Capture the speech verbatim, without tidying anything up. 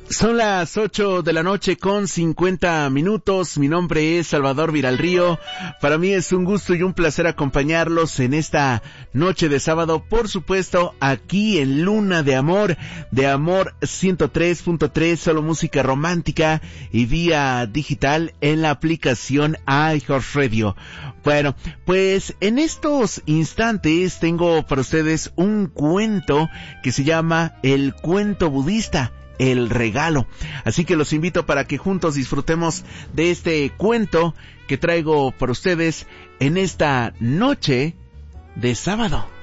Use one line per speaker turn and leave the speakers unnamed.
Son las ocho de la noche con cincuenta minutos. Mi nombre es Salvador Viralrío. Para mí es un gusto y un placer acompañarlos en esta noche de sábado, por supuesto, aquí en Luna de Amor, de Amor ciento tres punto tres, solo música romántica y vía digital en la aplicación iHeartRadio. Bueno, pues en estos instantes tengo para ustedes un cuento que se llama El Cuento Budista, El Regalo. Así que los invito para que juntos disfrutemos de este cuento que traigo para ustedes en esta noche de sábado.